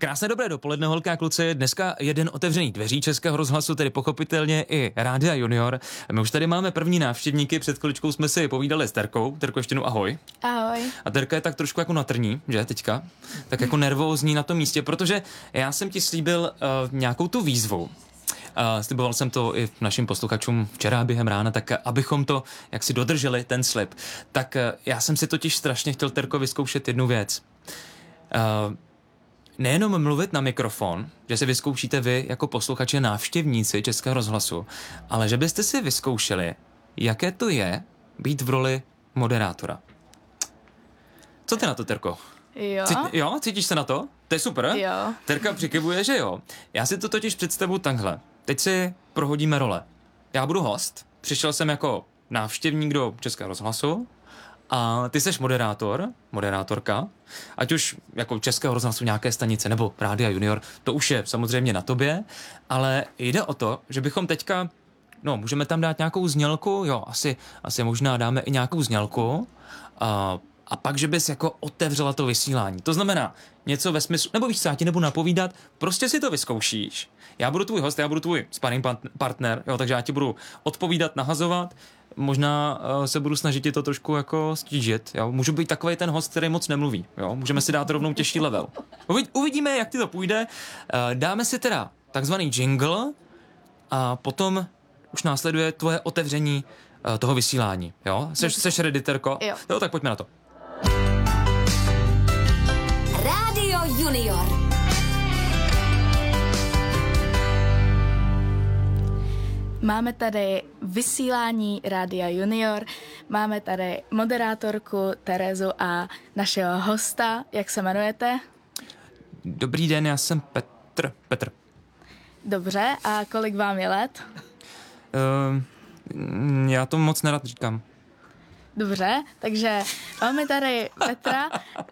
Krásné dobré dopoledne, holky a kluci. Dneska jeden otevřený dveří Českého rozhlasu, tedy pochopitelně i Rádia Junior. My už tady máme první návštěvníky, před chviličkou jsme si povídali s Terkou. Terko, ještě jednou ahoj. Ahoj. A Terka je tak trošku jako na trní, že teďka? Tak jako nervózní na tom místě, protože já jsem ti slíbil nějakou tu výzvu. Sliboval jsem to i našim posluchačům včera během rána, tak abychom to, jak si dodrželi ten slib, tak já jsem si totiž strašně chtěl, Terko, vyzkoušet jednu věc. Nejenom mluvit na mikrofon, že si vyzkoušíte vy jako posluchači návštěvníci Českého rozhlasu, ale že byste si vyzkoušeli, jaké to je být v roli moderátora. Co ty na to, Terko? Jo. Cítíš se na to? To je super, Jo. Terka přikybuje, že jo. Já si to totiž představuji takhle. Teď si prohodíme role. Já budu host, přišel jsem jako návštěvník do Českého rozhlasu a ty seš moderátorka, ať už jako Českého rozhlasu nějaké stanice nebo Rádia Junior, to už je samozřejmě na tobě, ale jde o to, že bychom teďka, můžeme tam dát nějakou znělku, jo, asi možná dáme i nějakou znělku, a pak, že bys jako otevřela to vysílání. To znamená něco ve smyslu, nebo víš co, já ti nebudu napovídat, prostě si to vyzkoušíš. Já budu tvůj host, já budu tvůj sparring partner, jo, takže já ti budu odpovídat, nahazovat, možná se budu snažit ti to trošku jako stížit, jo. Můžu být takovej ten host, který moc nemluví, jo. Můžeme si dát rovnou těžší level. Uvidíme, jak ti to půjde. Dáme si teda takzvaný jingle a potom už následuje tvoje otevření toho vysílání, jo. Seš ready, Terko? Jo, tak pojďme na to. Rádio Junior. Máme tady vysílání Rádia Junior, máme tady moderátorku Terezu a našeho hosta. Jak se jmenujete? Dobrý den, já jsem Petr. Dobře, a kolik vám je let? Já to moc nerad říkám. Dobře, takže máme tady Petra,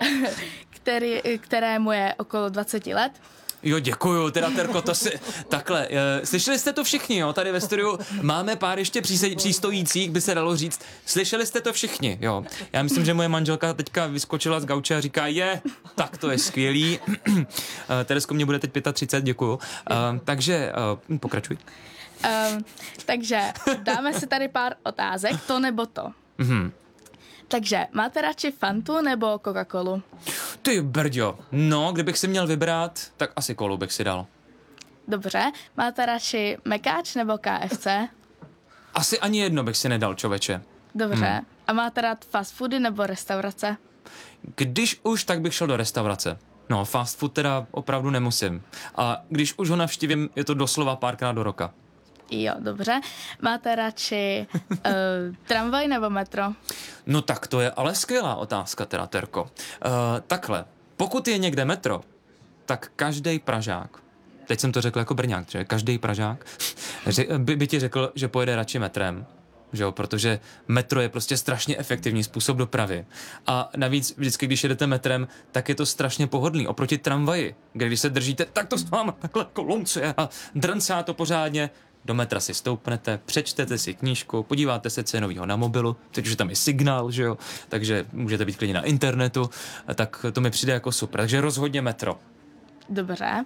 kterému je okolo 20 let. Jo, děkuju, teda Terko, to si... Takhle, slyšeli jste to všichni, jo, tady ve studiu máme pár ještě přístojících, by se dalo říct. Slyšeli jste to všichni, jo. Já myslím, že moje manželka teďka vyskočila z gauče a říká, tak to je skvělý. Teresko, mě bude teď 35, děkuju. Takže pokračuj. Takže dáme si tady pár otázek, to nebo to. Mhm. Takže máte radši Fantu nebo Coca-Colu? Ty brďo, kdybych si měl vybrat, tak asi kolu bych si dal. Dobře, máte radši Mekáč nebo KFC? Asi ani jedno bych si nedal, čověče. Dobře, a máte rád fast foody nebo restaurace? Když už, tak bych šel do restaurace. Fast food teda opravdu nemusím. A když už ho navštívím, je to doslova párkrát do roka. Jo, dobře. Máte radši tramvaj nebo metro? No tak to je ale skvělá otázka teda, Terko. Takhle, pokud je někde metro, tak každý Pražák, teď jsem to řekl jako Brňák, že každý Pražák by ti řekl, že pojede radši metrem, že jo, protože metro je prostě strašně efektivní způsob dopravy. A navíc vždycky, když jedete metrem, tak je to strašně pohodlný oproti tramvaji, kde když se držíte, tak to s váma takhle koluncuje a drncá to pořádně. Do metra si stoupnete, přečtete si knížku, podíváte se, co je novýho na mobilu, teď už tam je signál, že jo, takže můžete být klidně na internetu, tak to mi přijde jako super, takže rozhodně metro. Dobře.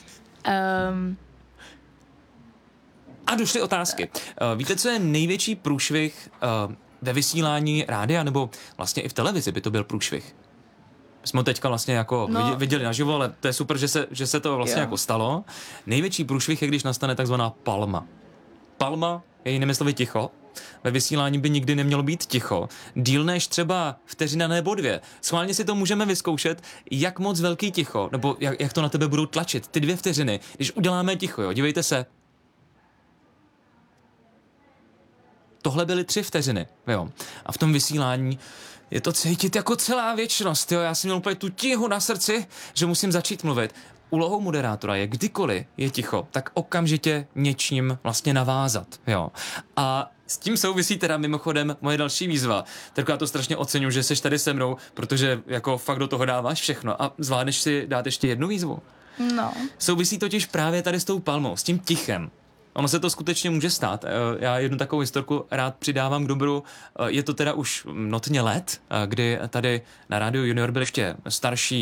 A došly otázky. Víte, co je největší průšvih ve vysílání rádia, nebo vlastně i v televizi by to byl průšvih? Jsme teďka vlastně jako viděli naživo, ale to je super, že se to vlastně jako stalo. Největší průšvih je, když nastane takzvaná palma. Palma je jinými slovy ticho. Ve vysílání by nikdy nemělo být ticho. Díl než třeba vteřina nebo 2. Schválně si to můžeme vyzkoušet, jak moc velký ticho, nebo jak to na tebe budou tlačit. Ty 2 vteřiny, když uděláme ticho, jo, dívejte se. Tohle byly 3 vteřiny, jo. A v tom vysílání je to cítit jako celá věčnost, jo. Já jsem měl úplně tu tíhu na srdci, že musím začít mluvit. Úlohou moderátora je, kdykoliv je ticho, tak okamžitě něčím vlastně navázat, jo. A s tím souvisí teda mimochodem moje další výzva. Tak já to strašně oceňuji, že jsi tady se mnou, protože jako fakt do toho dáváš všechno. A zvládneš si dát ještě jednu výzvu? No. Souvisí totiž právě tady s tou palmou, s tím tichem. Ono se to skutečně může stát. Já jednu takovou historku rád přidávám k dobru. Je to teda už notně let, kdy tady na Rádiu Junior byl ještě starší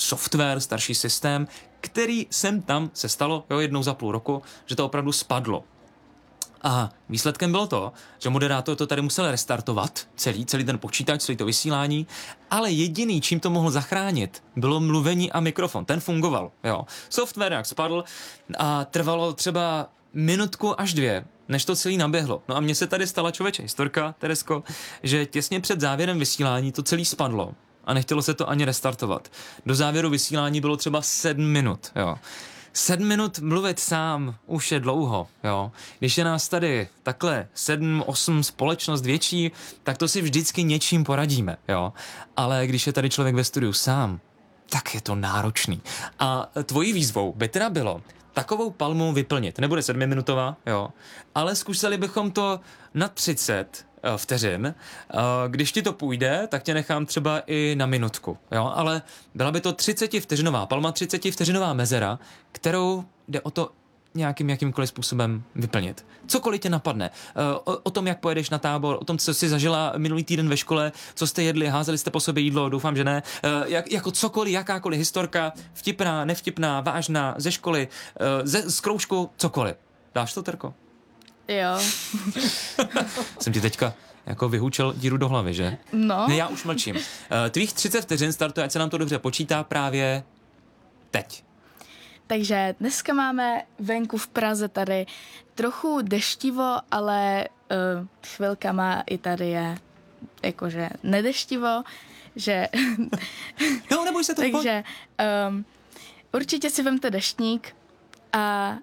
software, starší systém, který sem tam se stalo, jo, jednou za půl roku, že to opravdu spadlo. A výsledkem bylo to, že moderátor to tady musel restartovat, celý ten počítač, celý to vysílání, ale jediný, čím to mohl zachránit, bylo mluvení a mikrofon. Ten fungoval, jo. Software jak spadl a trvalo třeba minutku až 2, než to celý naběhlo. No a mně se tady stala člověče historka, Teresko, že těsně před závěrem vysílání to celý spadlo a nechtělo se to ani restartovat. Do závěru vysílání bylo třeba 7 minut, jo. 7 minut mluvit sám už je dlouho, jo. Když je nás tady takhle 7, 8 společnost větší, tak to si vždycky něčím poradíme, jo. Ale když je tady člověk ve studiu sám, tak je to náročný. A tvojí výzvou by teda bylo takovou palmu vyplnit. Nebude 7minutová, jo, ale zkusili bychom to na 30 vteřin. Když ti to půjde, tak tě nechám třeba i na minutku, jo, ale byla by to 30 vteřinová palma, 30 vteřinová mezera, kterou jde o to jakýmkoliv způsobem vyplnit. Cokoliv tě napadne. O tom, jak pojedeš na tábor, o tom, co jsi zažila minulý týden ve škole, co jste jedli, házeli jste po sobě jídlo, doufám, že ne. Jako cokoliv, jakákoliv historka, vtipná, nevtipná, vážná, ze školy, z kroužku, cokoliv. Dáš to, Terko? Jo. Jsem ti teďka jako vyhučel díru do hlavy, že? No. Ne, já už mlčím. Tvých 30 vteřin startuje, ať se nám to dobře počítá právě teď. Takže dneska máme venku v Praze tady trochu deštivo, ale chvilkama i tady je jakože nedeštivo, že... No, neboj se to. Takže určitě si vemte deštník a...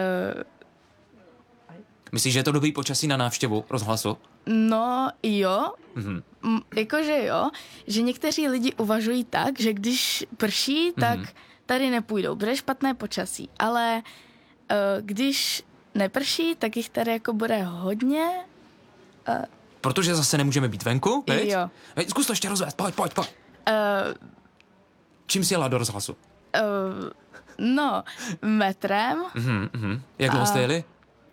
Myslíš, že je to dobrý počasí na návštěvu rozhlasu? No jo, jakože jo, že někteří lidi uvažují tak, že když prší, tak tady nepůjdou, bude špatné počasí, ale když neprší, tak jich tady jako bude hodně. Protože zase nemůžeme být venku, veď? Jo. Zkus to ještě rozvést, pojď. Čím jsi jela do rozhlasu? No, metrem. Jak dlouho jste jeli?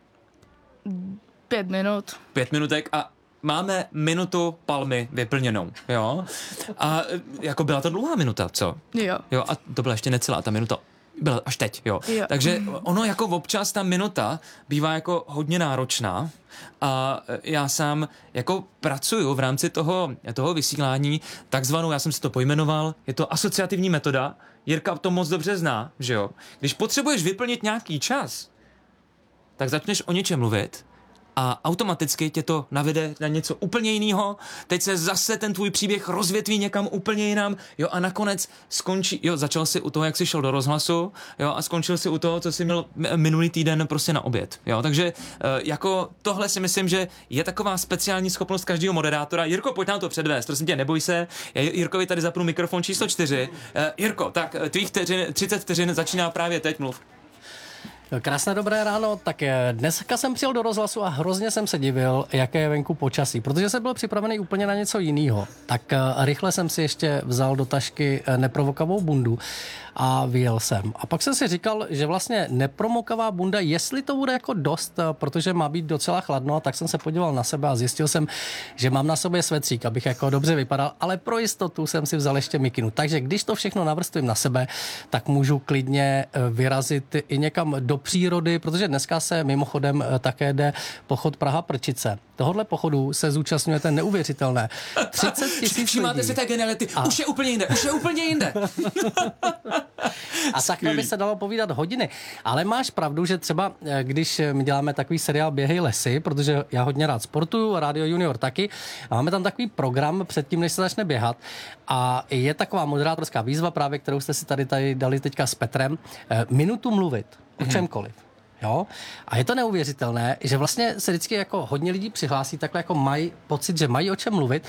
5 minut. 5 minutek a máme minutu palmy vyplněnou, jo? A jako byla to dlouhá minuta, co? Jo. Jo, a to byla ještě necelá ta minuta. Byla až teď, jo. Takže ono jako občas ta minuta bývá jako hodně náročná a já sám jako pracuju v rámci toho vysílání takzvanou, já jsem si to pojmenoval, je to asociativní metoda, Jirka to moc dobře zná, že jo. Když potřebuješ vyplnit nějaký čas, tak začneš o něčem mluvit a automaticky tě to navede na něco úplně jiného. Teď se zase ten tvůj příběh rozvětví někam úplně jinam, jo, a nakonec skončí, jo, začal si u toho, jak jsi šel do rozhlasu, jo, a skončil si u toho, co jsi měl minulý týden prostě na oběd, jo, takže jako tohle si myslím, že je taková speciální schopnost každého moderátora. Jirko, pojď nám to předvést, prosím tě, neboj se, já Jirkovi tady zapnu mikrofon číslo 4. Jirko, tak tvých 30 vteřin začíná právě teď, mluv. Krásné dobré ráno, tak dneska jsem přijel do rozhlasu a hrozně jsem se divil, jaké je venku počasí, protože jsem byl připravený úplně na něco jiného. Tak rychle jsem si ještě vzal do tašky neprovokavou bundu a vyjel jsem. A pak jsem si říkal, že vlastně nepromokavá bunda, jestli to bude jako dost, protože má být docela chladno, tak jsem se podíval na sebe a zjistil jsem, že mám na sobě svetřík, abych jako dobře vypadal, ale pro jistotu jsem si vzal ještě mikinu. Takže když to všechno navrstvím na sebe, tak můžu klidně vyrazit i někam do přírody, protože dneska se mimochodem také jde pochod Praha-Prčice. Tohodle pochodu se zúčastňujete neuvěřitelné 30 000 lidí. Všímáte si té geniality, už je úplně jinde. A takhle by se dalo povídat hodiny. Ale máš pravdu, že třeba když my děláme takový seriál Běhej lesy, protože já hodně rád sportuju, Radio Junior taky, a máme tam takový program předtím, než se začne běhat. A je taková moderátorská výzva právě, kterou jste si tady dali teďka s Petrem. Minutu mluvit o čemkoliv. Jo? A je to neuvěřitelné, že vlastně se vždycky jako hodně lidí přihlásí, takhle jako mají pocit, že mají o čem mluvit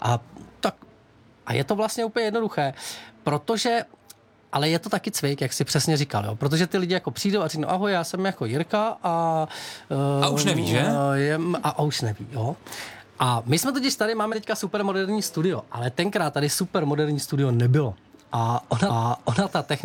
a je to vlastně úplně jednoduché, protože ale je to taky cvik, jak si přesně říkal, jo? Protože ty lidi jako přijdou a řeknou, ahoj, já jsem jako Jirka a už neví, že? A už neví, jo. A my jsme totiž tady, máme teďka supermoderní studio, ale tenkrát tady supermoderní studio nebylo. A ona ta technika